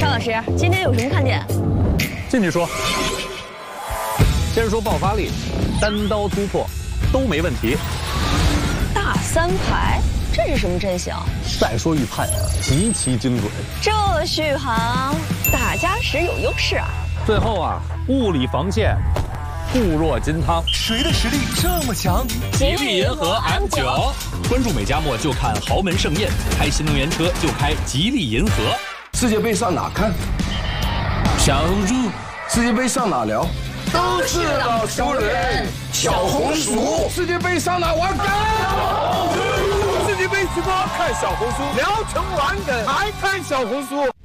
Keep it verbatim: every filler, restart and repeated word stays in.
邵老师，今天有什么看点？ 进去说。先说爆发力，单刀突破都没问题。 大三排，这是什么阵型？ 再说预判极其精准。 这续航，大家时有优势啊。 最后啊，物理防线。 固若金汤， 谁的实力这么强？ 吉利银河 M 九，关注美加墨就看豪门盛宴，开新能源车就开吉利银河。 世界杯上哪看？ 小红书， 世界杯上哪聊？都是老熟人。小红书，世界杯上哪玩梗？世界杯直播看小红书，聊成玩梗还看小红书。